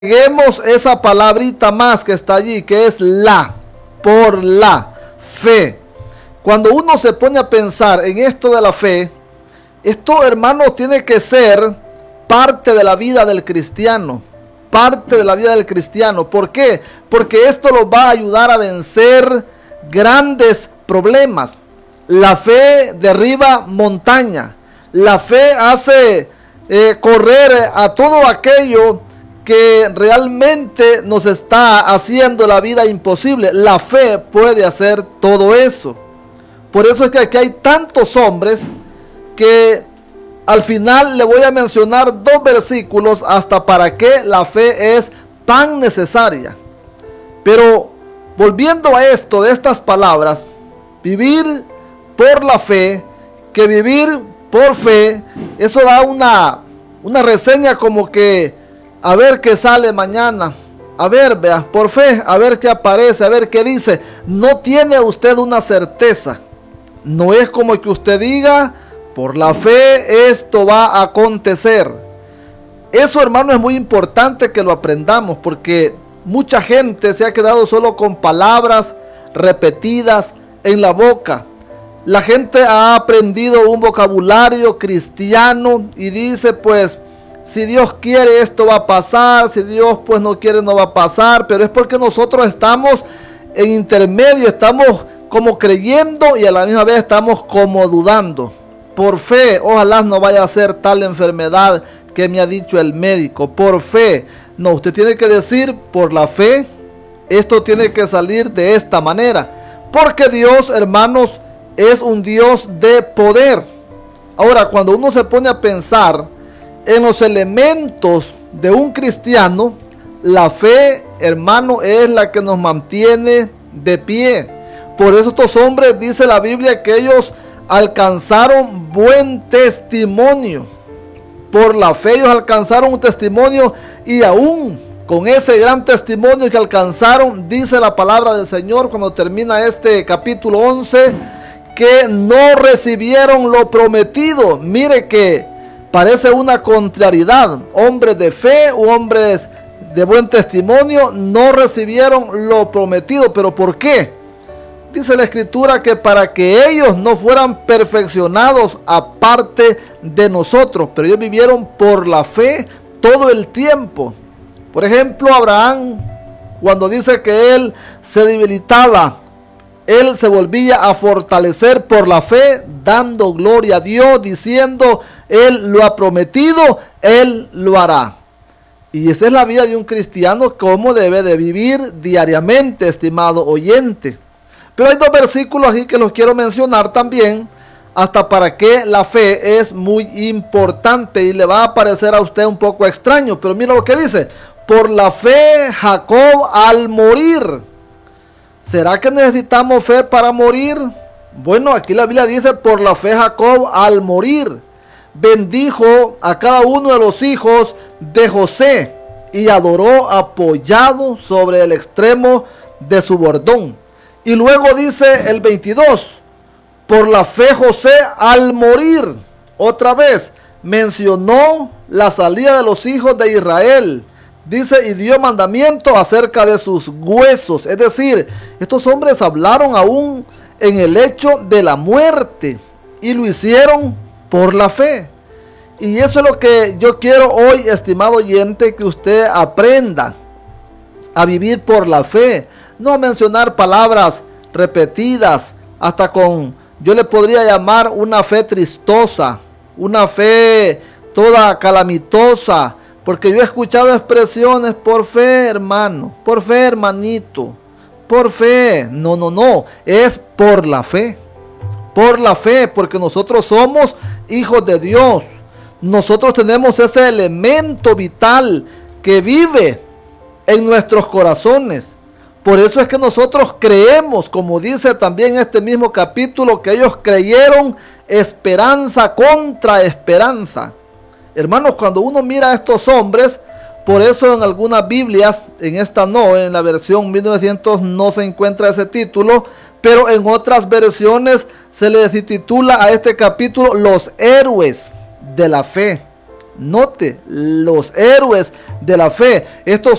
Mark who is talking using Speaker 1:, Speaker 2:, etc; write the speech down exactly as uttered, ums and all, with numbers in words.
Speaker 1: Agreguemos esa palabrita más que está allí, que es la, por la fe. Cuando uno se pone a pensar en esto de la fe, esto, hermanos, tiene que ser parte de la vida del cristiano. Parte de la vida del cristiano. ¿Por qué? Porque esto lo va a ayudar a vencer grandes problemas. La fe derriba montaña. La fe hace eh, correr a todo aquello que realmente nos está haciendo la vida imposible. La fe puede hacer todo eso. Por eso es que aquí hay tantos hombres que al final le voy a mencionar dos versículos hasta para qué la fe es tan necesaria. Pero volviendo a esto de estas palabras, vivir por la fe, que vivir por fe, eso da una, una reseña como que a ver qué sale mañana, a ver, vea, por fe, a ver qué aparece, a ver qué dice. No tiene usted una certeza. No es como que usted diga, por la fe esto va a acontecer. Eso, hermano, es muy importante que lo aprendamos, porque mucha gente se ha quedado solo con palabras repetidas en la boca. La gente ha aprendido un vocabulario cristiano y dice, pues, si Dios quiere esto va a pasar, si Dios pues no quiere no va a pasar, pero es porque nosotros estamos en intermedio, estamos como creyendo y a la misma vez estamos como dudando. Por fe, ojalá no vaya a ser tal enfermedad que me ha dicho el médico. Por fe, no, usted tiene que decir, por la fe, esto tiene que salir de esta manera. Porque Dios, hermanos, es un Dios de poder. Ahora, cuando uno se pone a pensar en los elementos de un cristiano, la fe, hermano, es la que nos mantiene de pie. Por eso estos hombres, dice la Biblia, que ellos alcanzaron buen testimonio. Por la fe ellos alcanzaron un testimonio, y aún con ese gran testimonio que alcanzaron, dice la palabra del Señor cuando termina este capítulo once, que no recibieron lo prometido. Mire que parece una contrariedad. Hombres de fe o hombres de buen testimonio no recibieron lo prometido. ¿Pero por qué? Dice la Escritura que para que ellos no fueran perfeccionados aparte de nosotros. Pero ellos vivieron por la fe todo el tiempo. Por ejemplo, Abraham, cuando dice que él se debilitaba, él se volvía a fortalecer por la fe, dando gloria a Dios, diciendo, Él lo ha prometido, Él lo hará. Y esa es la vida de un cristiano, como debe de vivir diariamente, estimado oyente. Pero hay dos versículos aquí que los quiero mencionar también, hasta para que la fe es muy importante y le va a parecer a usted un poco extraño. Pero mira lo que dice, por la fe Jacob al morir. ¿Será que necesitamos fe para morir? Bueno, aquí la Biblia dice, por la fe Jacob al morir bendijo a cada uno de los hijos de José y adoró apoyado sobre el extremo de su bordón. Y luego dice el veintidós, por la fe José al morir, otra vez mencionó la salida de los hijos de Israel. Dice, y dio mandamiento acerca de sus huesos. Es decir, estos hombres hablaron aún en el hecho de la muerte y lo hicieron por la fe. Y eso es lo que yo quiero hoy, estimado oyente, que usted aprenda a vivir por la fe. No mencionar palabras repetidas, hasta con, yo le podría llamar una fe tristosa, una fe toda calamitosa. Porque yo he escuchado expresiones, por fe, hermano, por fe, hermanito, por fe. No, no, no, es por la fe. Por la fe, porque nosotros somos hijos de Dios. Nosotros tenemos ese elemento vital que vive en nuestros corazones. Por eso es que nosotros creemos, como dice también este mismo capítulo, que ellos creyeron esperanza contra esperanza. Hermanos, cuando uno mira a estos hombres, por eso en algunas Biblias, en esta no, en la versión mil novecientos no se encuentra ese título, pero en otras versiones se les titula a este capítulo Los héroes de la fe. Note, los héroes de la fe. Estos